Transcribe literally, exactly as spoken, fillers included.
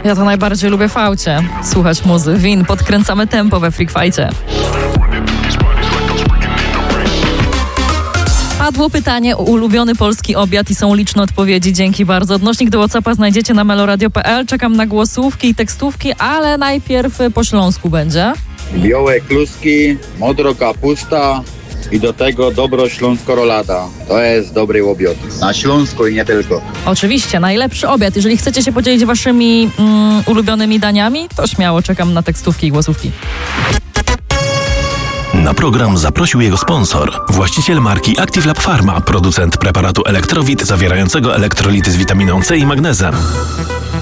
Ja to najbardziej lubię w aucie. Słuchać muzy, win, podkręcamy tempo we Freak Fight'cie. Padło pytanie o ulubiony polski obiad i są liczne odpowiedzi. Dzięki bardzo. Odnośnik do WhatsAppa znajdziecie na meloradio kropka p l. Czekam na głosówki i tekstówki, ale najpierw po śląsku będzie. Białe kluski, modro kapusta i do tego dobro śląsko rolada. To jest dobry obiad. Na Śląsku i nie tylko. Oczywiście, najlepszy obiad. Jeżeli chcecie się podzielić waszymi mm, ulubionymi daniami, to śmiało czekam na tekstówki i głosówki. Na program zaprosił jego sponsor, właściciel marki Active Lab Pharma, producent preparatu Elektrowit zawierającego elektrolity z witaminą C i magnezem.